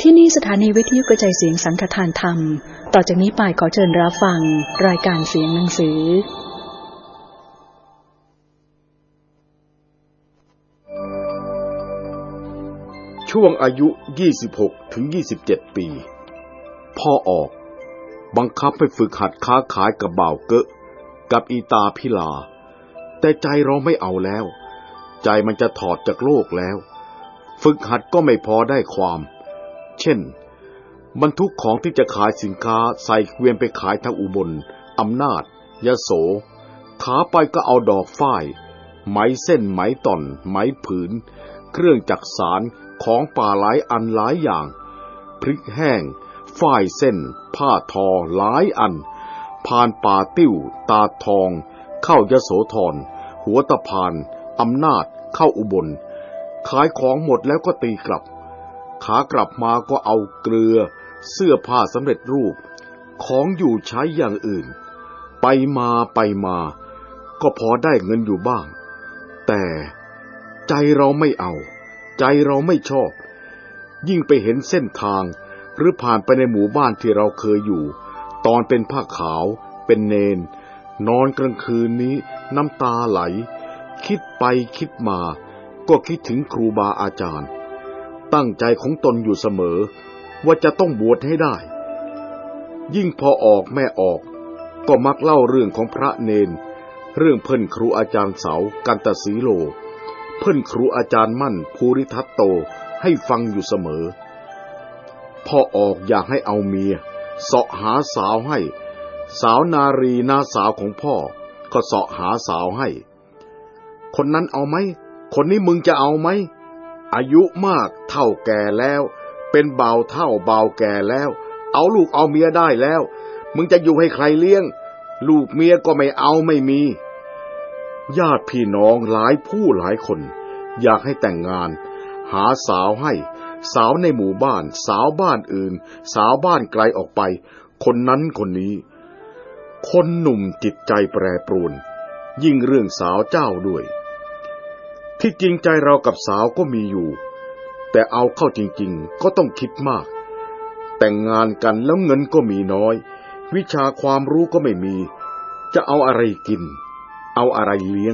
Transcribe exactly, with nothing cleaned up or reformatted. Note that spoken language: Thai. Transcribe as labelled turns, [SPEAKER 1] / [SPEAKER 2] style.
[SPEAKER 1] ที่นี่สถานีวิทยุกระจายเสียงสังฆทานธรรมต่อจากนี้ไปขอเชิญรับฟังรายการเสียงหนังสือ
[SPEAKER 2] ช่วงอายุ ยี่สิบหกถึงยี่สิบเจ็ด ปี พ่อออกบังคับให้ฝึกหัดค้าขายกับบ่าวเกะกับอีตาพิลาแต่ใจเราไม่เอาแล้วใจมันจะถอดจากโลกแล้วฝึกหัดก็ไม่พอได้ความเช่นบรรทุกของที่จะขายสินค้าใส่เกวียนไปขายทางอุบลอำนาจยโสขาไปก็เอาดอกฝ้ายไหมเส้นไหมต่อนไหมผืนเครื่องจักสานของป่าหลายอันหลายอย่างพริกแห้งฝ้ายเส้นผ้าทอหลายอันผ่านป่าติ้วตาทองเข้ายโสธรหัวตะพานอำนาจเข้าอุบลขายของหมดแล้วก็ตีกลับขากลับมาก็เอาเกลือเสื้อผ้าสำเร็จรูปของอยู่ใช้อย่างอื่นไปมาไปมาก็พอได้เงินอยู่บ้างแต่ใจเราไม่เอาใจเราไม่ชอบยิ่งไปเห็นเส้นทางหรือผ่านไปในหมู่บ้านที่เราเคยอยู่ตอนเป็นผ้าขาวเป็นเณรนอนกลางคืนนี้น้ำตาไหลคิดไปคิดมาก็คิดถึงครูบาอาจารย์ตั้งใจของตนอยู่เสมอว่าจะต้องบวชให้ได้ยิ่งพอออกแม่ออกก็มักเล่าเรื่องของพระเณรเรื่องเพิ่นครูอาจารย์เสากันตสีโลเพิ่นครูอาจารย์มั่นภูริทัตโตให้ฟังอยู่เสมอพ่อออกอยากให้เอาเมียเสาะหาสาวให้สาวนารีนาสาวของพ่อก็เสาะหาสาวให้คนนั้นเอาไหมคนนี้มึงจะเอาไหมอายุมากเท่าแก่แล้วเป็นบ่าวเท่าบ่าวแก่แล้วเอาลูกเอาเมียได้แล้วมึงจะอยู่ให้ใครเลี้ยงลูกเมียก็ไม่เอาไม่มีญาติพี่น้องหลายผู้หลายคนอยากให้แต่งงานหาสาวให้สาวในหมู่บ้านสาวบ้านอื่นสาวบ้านไกลออกไปคนนั้นคนนี้คนหนุ่มจิตใจแปรปรวนยิ่งเรื่องสาวเจ้าด้วยที่จริงใจเรากับสาวก็มีอยู่แต่เอาเข้าจริงๆก็ต้องคิดมากแต่งงานกันแล้วเงินก็มีน้อยวิชาความรู้ก็ไม่มีจะเอาอะไรกินเอาอะไรเลี้ยง